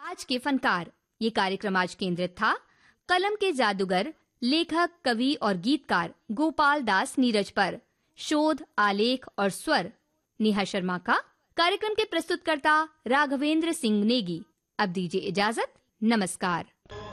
आज के फनकार। ये कार्यक्रम आज केंद्रित था कलम के जादूगर, लेखक, कवि और गीतकार गोपाल दास नीरज पर। शोध, आलेख और स्वर नेहा शर्मा का। कार्यक्रम के प्रस्तुतकर्ता राघवेंद्र सिंह नेगी। अब दीजिए इजाजत, नमस्कार।